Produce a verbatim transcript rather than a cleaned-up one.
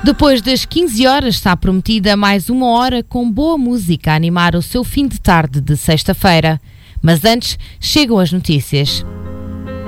Depois das quinze horas está prometida mais uma hora com boa música a animar o seu fim de tarde de sexta-feira. Mas antes chegam as notícias.